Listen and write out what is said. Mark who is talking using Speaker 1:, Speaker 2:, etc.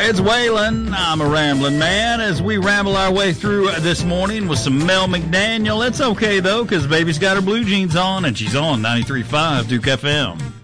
Speaker 1: It's Waylon. I'm a rambling man as we ramble our way through this morning with some Mel McDaniel. It's okay, though, because baby's got her blue jeans on, and she's on 93.5 Duke FM.